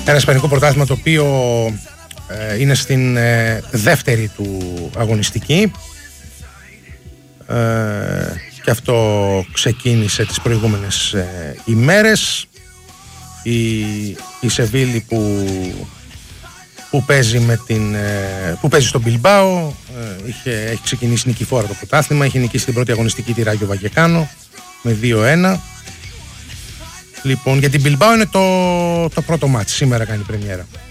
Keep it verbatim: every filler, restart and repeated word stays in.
Ένα ισπανικό πρωτάθλημα το οποίο ε, είναι στην ε, δεύτερη του αγωνιστική ε, και αυτό ξεκίνησε τις προηγούμενες ε, ημέρες. Η, η Σεβίλη που, που, παίζει με την, ε, που παίζει στον Μπιλμπάο ε, είχε, έχει ξεκινήσει νικηφόρα το πρωτάθλημα, έχει νικήσει την πρώτη αγωνιστική τη Ράγιο Βαγεκάνο με δύο ένα. Λοιπόν, για την Μπιλμπάο είναι το, το πρώτο μάτς, σήμερα κάνει πρεμιέρα.